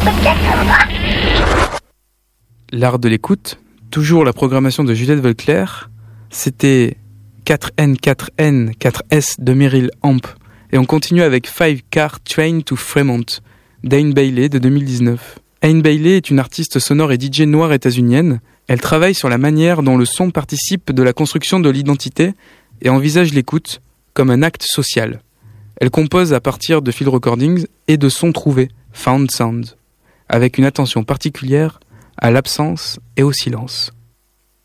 L'art de l'écoute, toujours la programmation de Juliette Volclair. C'était 4N, 4S de Meryl Amp. Et on continue avec 5 Car Train to Fremont d'Aine Bailey de 2019. Aine Bailey est une artiste sonore et DJ noire états-unienne. Elle travaille sur la manière dont le son participe de la construction de l'identité et envisage l'écoute comme un acte social. Elle compose à partir de field recordings et de sons trouvés, found sounds, avec une attention particulière à l'absence et au silence.